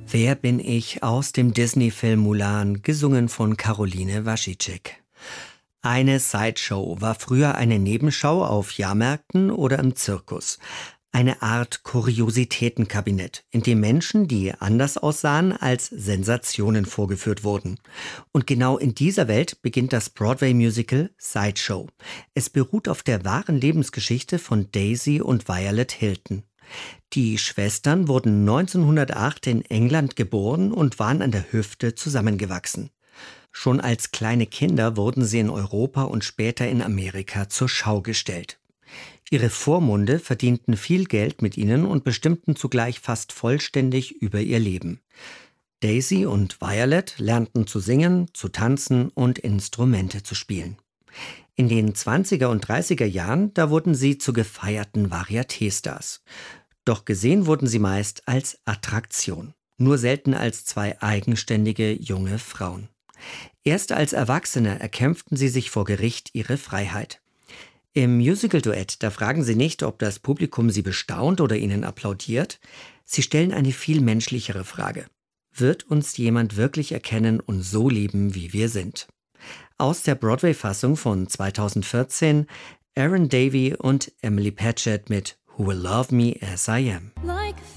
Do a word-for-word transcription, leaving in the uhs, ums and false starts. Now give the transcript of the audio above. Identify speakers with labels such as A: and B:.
A: Wer bin ich aus dem Disney-Film Mulan, gesungen von Caroline Waschitschek. Eine Sideshow war früher eine Nebenschau auf Jahrmärkten oder im Zirkus. Eine Art Kuriositätenkabinett, in dem Menschen, die anders aussahen, als Sensationen vorgeführt wurden. Und genau in dieser Welt beginnt das Broadway-Musical Sideshow. Es beruht auf der wahren Lebensgeschichte von Daisy und Violet Hilton. Die Schwestern wurden neunzehnhundertacht in England geboren und waren an der Hüfte zusammengewachsen. Schon als kleine Kinder wurden sie in Europa und später in Amerika zur Schau gestellt. Ihre Vormunde verdienten viel Geld mit ihnen und bestimmten zugleich fast vollständig über ihr Leben. Daisy und Violet lernten zu singen, zu tanzen und Instrumente zu spielen. In den zwanziger und dreißiger Jahren, da wurden sie zu gefeierten Varieté-Stars. Doch gesehen wurden sie meist als Attraktion, nur selten als zwei eigenständige junge Frauen. Erst als Erwachsene erkämpften sie sich vor Gericht ihre Freiheit. Im Musical-Duett, da fragen sie nicht, ob das Publikum sie bestaunt oder ihnen applaudiert. Sie stellen eine viel menschlichere Frage. Wird uns jemand wirklich erkennen und so lieben, wie wir sind? Aus der Broadway-Fassung von zweitausendvierzehn Aaron Davey und Emily Patchett mit Who Will Love Me As I Am.
B: Like